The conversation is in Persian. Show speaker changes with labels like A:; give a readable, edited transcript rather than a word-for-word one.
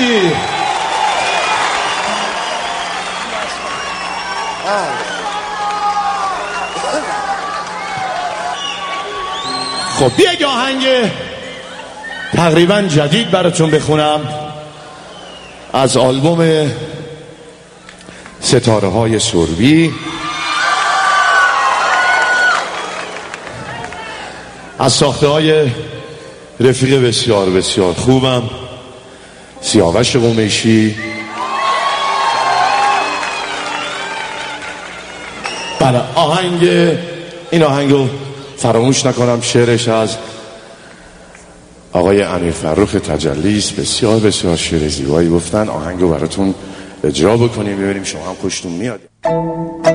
A: مرسی. خب یه آهنگ تقریبا جدید براتون بخونم از آلبوم ستاره های سربی، از ساخته های رفیق بسیار بسیار خوبم، سیاوش قمیشی. بله این آهنگو فراموش نکنم، شعرش از آقای امیر فرخ تجلیست. بسیار بسیار شعر زیبایی گفتن. آهنگو براتون اجرا بکنیم ببینیم شما هم خوشتون میاد.